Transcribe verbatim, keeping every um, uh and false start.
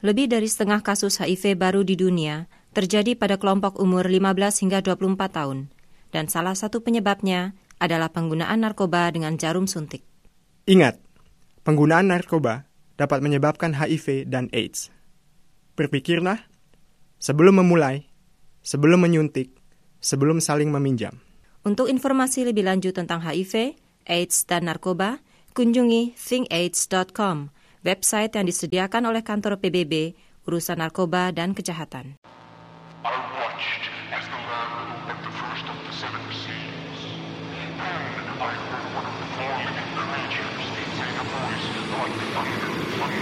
Lebih dari setengah kasus H I V baru di dunia terjadi pada kelompok umur lima belas hingga dua puluh empat tahun, dan salah satu penyebabnya adalah penggunaan narkoba dengan jarum suntik. Ingat, penggunaan narkoba dapat menyebabkan H I V dan AIDS. Berpikirlah sebelum memulai, sebelum menyuntik, sebelum saling meminjam. Untuk informasi lebih lanjut tentang H I V, AIDS, dan narkoba, kunjungi think aids dot com, website yang disediakan oleh kantor P B B, urusan narkoba dan kejahatan. I watched as the lamb opened the first of the seven seals. Then I heard one of the four living creatures say a voice like thunder, thunder.